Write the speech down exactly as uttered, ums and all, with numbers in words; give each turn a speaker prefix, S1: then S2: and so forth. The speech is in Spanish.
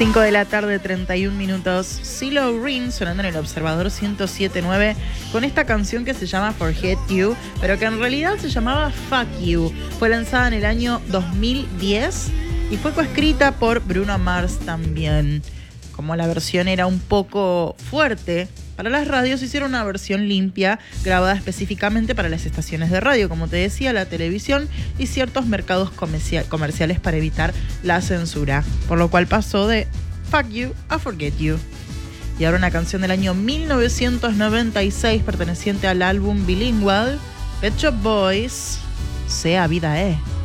S1: cinco de la tarde, treinta y un minutos. CeeLo Green sonando en el Observador ciento siete punto nueve con esta canción que se llama Forget You, pero que en realidad se llamaba Fuck You. Fue lanzada en el año dos mil diez y fue coescrita por Bruno Mars también. Como la versión era un poco fuerte para las radios, hicieron una versión limpia, grabada específicamente para las estaciones de radio, como te decía, la televisión y ciertos mercados comerciales para evitar la censura. Por lo cual pasó de Fuck You a Forget You. Y ahora una canción del año mil novecientos noventa y seis perteneciente al álbum Bilingual, Pet Shop Boys, Sea Vida E.